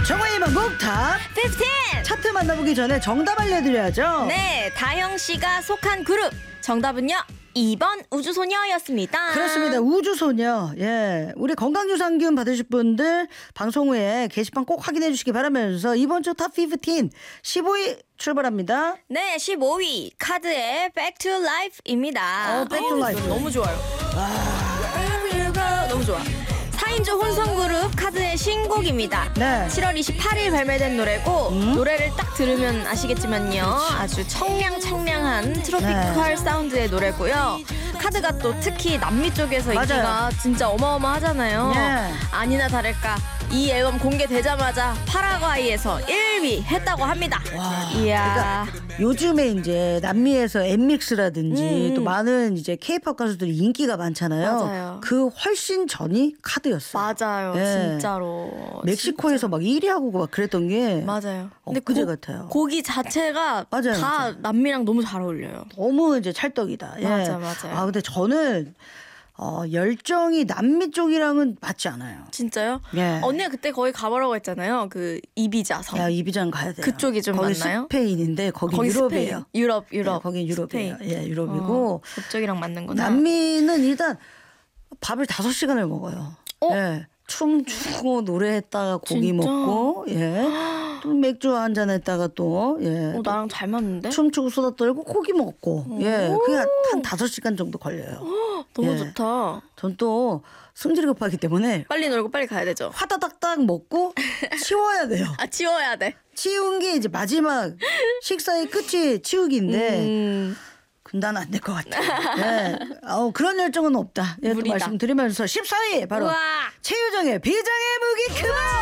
정화의 방곡 탑 15! 차트 만나보기 전에 정답 알려드려야죠. 네, 다영씨가 속한 그룹 정답은요 2번 우주소녀였습니다. 그렇습니다. 우주소녀. 예, 우리 건강유산균 받으실 분들 방송 후에 게시판 꼭 확인해 주시기 바라면서 이번 주 탑 15 15위 출발합니다. 네, 15위 카드의 Back to Life입니다. Back to Life. 너무 좋아요. 너무 좋아. 4인조 혼성그룹 카드의 신곡입니다. 네. 7월 28일 발매된 노래고 노래를 딱 들으면 아시겠지만요. 아주 청량청량한 트로피컬 사운드의 노래고요. 카드가 또 특히 남미 쪽에서 맞아요. 인기가 진짜 어마어마하잖아요. 네. 아니나 다를까 이 앨범 공개되자마자 파라과이에서 1위 했다고 합니다. 이야. 그러니까 요즘에 이제 남미에서 엠믹스라든지 또 많은 이제 K-팝 가수들이 인기가 많잖아요. 맞아요. 그 훨씬 전이 카드였어요. 맞아요. 예. 진짜로. 멕시코에서 막 1위 하고 막 그랬던 게 맞아요. 엊그제 같아요. 곡이 자체가 맞아요, 다 맞아요. 남미랑 너무 잘 어울려요. 너무 이제 찰떡이다. 예. 맞아요. 아 근데 저는 열정이 남미 쪽이랑은 맞지 않아요. 진짜요? 예. 언니가 그때 거기 가보라고 했잖아요. 그 이비자 섬. 야 이비장 가야 돼요. 그쪽이 좀 거기 맞나요? 스페인인데 거기 유럽이에요. 스페인. 유럽. 예, 거긴 유럽이에요. 스페인. 예, 유럽이고 그쪽이랑 맞는구나. 남미는 일단 밥을 5시간을 먹어요. 예. 춤추고 노래했다가 고기 진짜? 먹고 예. 또 맥주 한잔 했다가 또 예. 또 나랑 잘 맞는데? 춤추고 수다 떨고 고기 먹고 예. 그게 한 5시간 정도 걸려요. 너무 예. 좋다. 전 또 승질이 급하기 때문에 빨리 놀고 빨리 가야 되죠. 화다닥닥 먹고 치워야 돼요. 아, 치워야 돼. 치운 게 이제 마지막 식사의 끝이 치우기인데 난 안 될 것 같아. 예. 그런 열정은 없다. 예, 또 무리다. 말씀드리면서 14위 바로 우와. 최유정의 비장의 무기 그만.